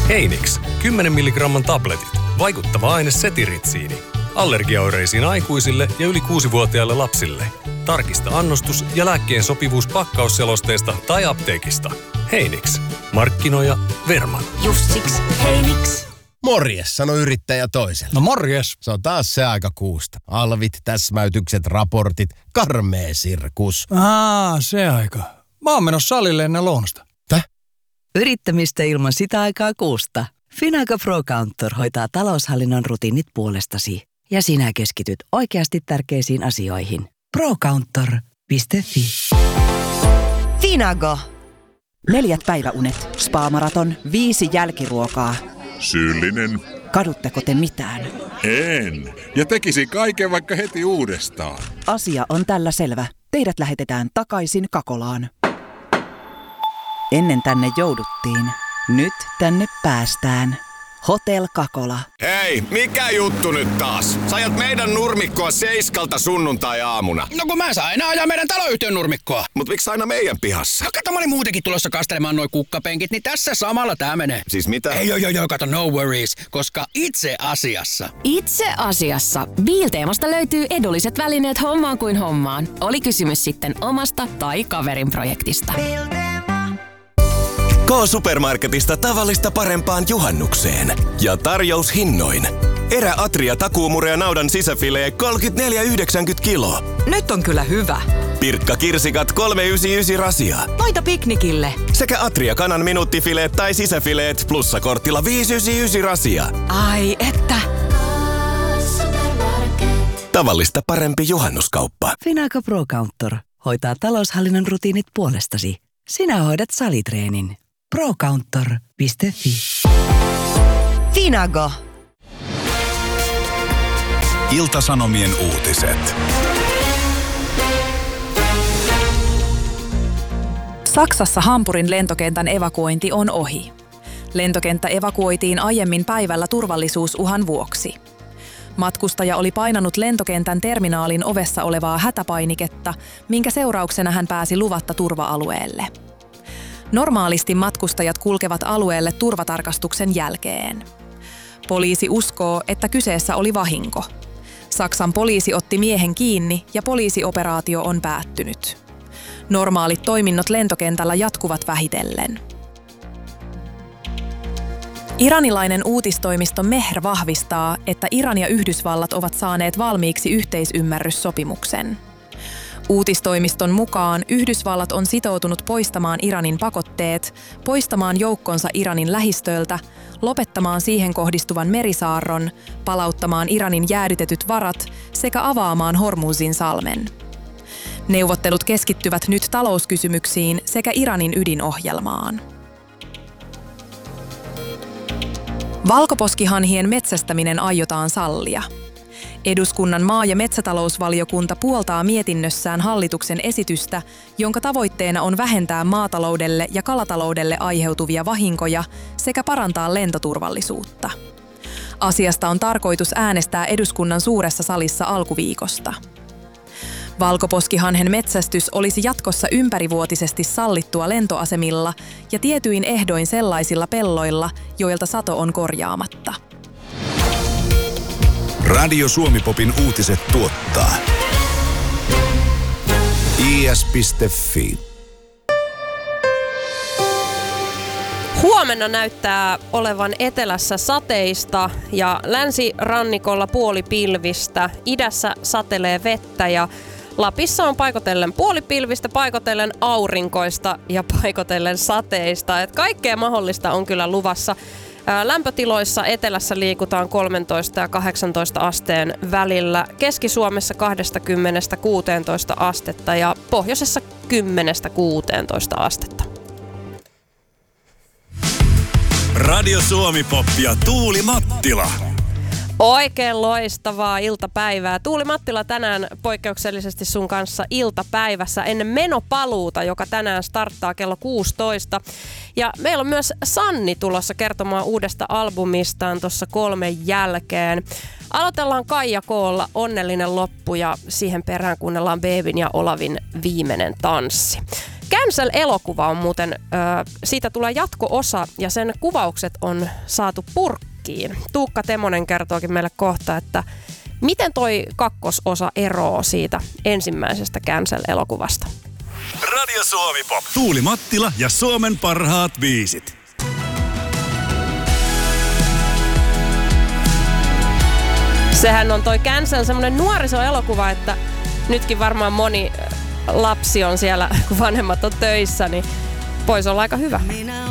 Heinix, 10 milligramman tabletit. Vaikuttava aine setiritsiini. Allergiaoireisiin aikuisille ja yli 6-vuotiaille lapsille. Tarkista annostus ja lääkkeen sopivuus pakkausselosteesta tai apteekista. Heinix. Markkinoija Verman. Just siksi Heinix. Morjes, sano yrittäjä toiselle. No morjes. Se on taas se aika kuusta. Alvit, täsmäytykset, raportit, karmea sirkus. Se aika. Mä oon menossa salille ennen lounasta. Yrittämistä ilman sitä aikaa kuusta. Finago Pro Counter hoitaa taloushallinnon rutiinit puolestasi. Ja sinä keskityt oikeasti tärkeisiin asioihin. Procounter.fi. Finago. 4 päiväunet, spa-maraton, 5 jälkiruokaa. Syyllinen. Kadutteko te mitään? En. Ja tekisi kaiken vaikka heti uudestaan. Asia on tällä selvä. Teidät lähetetään takaisin Kakolaan. Ennen tänne jouduttiin. Nyt tänne päästään. Hotel Kakola. Hei, mikä juttu nyt taas? Sä ajat meidän nurmikkoa 7 sunnuntai-aamuna. No kun mä saan aina ajaa meidän taloyhtiön nurmikkoa. Mut miksi aina meidän pihassa? No kato, mä olin muutenkin tulossa kastelemaan noi kukkapenkit, niin tässä samalla tää menee. Siis mitä? Ei, kato, no worries, koska itse asiassa Biilteemasta löytyy edulliset välineet hommaan kuin hommaan. Oli kysymys sitten omasta tai kaverin projektista. K-Supermarketista tavallista parempaan juhannukseen. Ja tarjoushinnoin. Eräatria takuumurea naudan sisäfilee 34,90 kilo. Nyt on kyllä hyvä. Pirkka kirsikat 3,99 rasia. Noita piknikille. Sekä Atria kanan minuuttifileet tai sisäfileet plussakortilla 5,99 rasia. Ai että. Tavallista parempi juhannuskauppa. Finago Pro Counter hoitaa taloushallinnon rutiinit puolestasi. Sinä hoidat salitreenin. Procounter.fi. Finago. Ilta-Sanomien uutiset. Saksassa Hampurin lentokentän evakuointi on ohi. Lentokenttä evakuoitiin aiemmin päivällä turvallisuusuhan vuoksi. Matkustaja oli painanut lentokentän terminaalin ovessa olevaa hätäpainiketta, minkä seurauksena hän pääsi luvatta turva-alueelle. Normaalisti matkustajat kulkevat alueelle turvatarkastuksen jälkeen. Poliisi uskoo, että kyseessä oli vahinko. Saksan poliisi otti miehen kiinni ja poliisioperaatio on päättynyt. Normaalit toiminnot lentokentällä jatkuvat vähitellen. Iranilainen uutistoimisto Mehr vahvistaa, että Iran ja Yhdysvallat ovat saaneet valmiiksi yhteisymmärryssopimuksen. Uutistoimiston mukaan Yhdysvallat on sitoutunut poistamaan Iranin pakotteet, poistamaan joukkonsa Iranin lähistöltä, lopettamaan siihen kohdistuvan merisaarron, palauttamaan Iranin jäädytetyt varat sekä avaamaan Hormuzin salmen. Neuvottelut keskittyvät nyt talouskysymyksiin sekä Iranin ydinohjelmaan. Valkoposkihanhien metsästäminen aiotaan sallia. Eduskunnan maa- ja metsätalousvaliokunta puoltaa mietinnössään hallituksen esitystä, jonka tavoitteena on vähentää maataloudelle ja kalataloudelle aiheutuvia vahinkoja sekä parantaa lentoturvallisuutta. Asiasta on tarkoitus äänestää eduskunnan suuressa salissa alkuviikosta. Valkoposkihanhen metsästys olisi jatkossa ympärivuotisesti sallittua lentoasemilla ja tietyin ehdoin sellaisilla pelloilla, joilta sato on korjaamatta. Radio Suomi-popin uutiset tuottaa is.fi. Huomenna näyttää olevan etelässä sateista ja länsirannikolla puolipilvistä. Idässä satelee vettä ja Lapissa on paikotellen puolipilvistä, paikotellen aurinkoista ja paikotellen sateista. Et kaikkea mahdollista on kyllä luvassa. Lämpötiloissa etelässä liikutaan 13 ja 18 asteen välillä, Keski-Suomessa 20–16 astetta ja pohjoisessa 10–16 astetta. Radio Suomi-pop ja Tuuli Mattila. Oikein loistavaa iltapäivää. Tuuli Mattila tänään poikkeuksellisesti sun kanssa iltapäivässä ennen menopaluuta, joka tänään starttaa kello 16. Ja meillä on myös Sanni tulossa kertomaan uudesta albumistaan tuossa 3 jälkeen. Aloitellaan Kaija K:lla Onnellinen loppu ja siihen perään kuunnellaan Beebin ja Olavin Viimeinen tanssi. Cancel-elokuva on muuten, siitä tulee jatko-osa ja sen kuvaukset on saatu purkkiin. Tuukka Temonen kertookin meille kohta, että miten toi kakkososa eroo siitä ensimmäisestä Cancel-elokuvasta. Radio Suomi Pop. Tuuli Mattila ja Suomen parhaat biisit. Sehän on toi Cancel semmoinen nuorisoelokuva, että nytkin varmaan moni lapsi on siellä, kun vanhemmat on töissä, niin voisi olla aika hyvä.